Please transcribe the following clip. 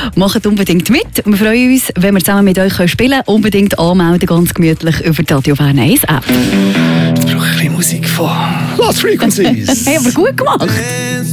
Macht unbedingt mit. Wir freuen uns, wenn wir zusammen mit euch spielen können. Unbedingt anmelden, ganz gemütlich über die Radio Bern 1 App. Jetzt brauche ich ein bisschen Musik von Lost Frequencies. Hey, aber gut gemacht.